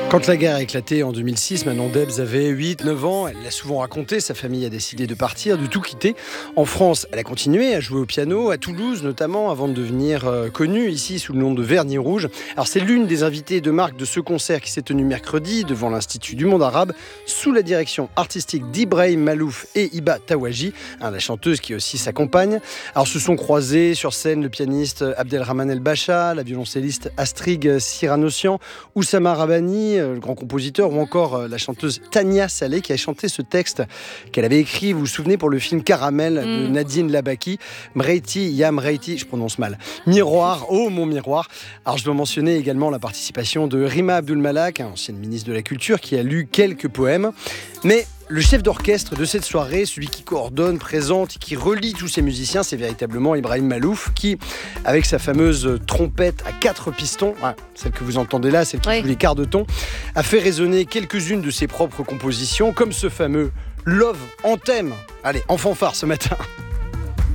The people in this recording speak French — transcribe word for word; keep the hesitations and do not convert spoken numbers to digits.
Quand la guerre a éclaté en deux mille six, Manon Debs avait huit neuf ans. Elle l'a souvent raconté, sa famille a décidé de partir, de tout quitter. En France, elle a continué à jouer au piano, à Toulouse notamment, avant de devenir euh, connue ici sous le nom de Vernis Rouge. Alors c'est l'une des invitées de marque de ce concert qui s'est tenu mercredi devant l'Institut du monde arabe, sous la direction artistique d'Ibrahim Malouf et Iba Tawaji, hein, la chanteuse qui aussi s'accompagne. Alors se sont croisés sur scène le pianiste Abdelrahman El Bacha, la violoncelliste Astrid Siranossian, Oussama Rabani, le grand compositeur, ou encore la chanteuse Tania Saleh qui a chanté ce texte qu'elle avait écrit, vous vous souvenez, pour le film Caramel de Mm. Nadine Labaki. Mreiti, Ya Mreiti, je prononce mal. Miroir, oh mon miroir. Alors je dois mentionner également la participation de Rima Abdul-Malak, ancienne ministre de la Culture, qui a lu quelques poèmes. Mais le chef d'orchestre de cette soirée, celui qui coordonne, présente, qui relie tous ces musiciens, c'est véritablement Ibrahim Malouf, qui, avec sa fameuse trompette à quatre pistons, ouais, celle que vous entendez là, celle qui Oui. joue les quarts de ton, a fait résonner quelques-unes de ses propres compositions, comme ce fameux Love Anthem. Allez, en fanfare ce matin.